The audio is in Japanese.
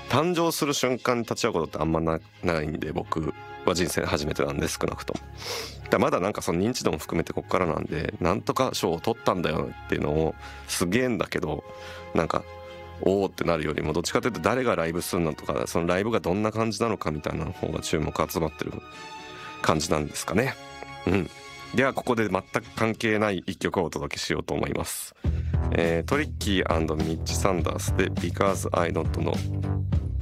誕生する瞬間に立ち会うことってあんまないんで、僕は人生初めてなんで、少なくとも。まだなんかその認知度も含めてこっからなんで、なんとか賞を取ったんだよっていうのをすげえんだけど、なんかおーってなるよりも、どっちかというと誰がライブするのとか、そのライブがどんな感じなのかみたいな方が注目集まってる感じなんですかね。ではここで全く関係ない一曲をお届けしようと思います。トリッキー&ミッチ・サンダースで Because I Don't Know。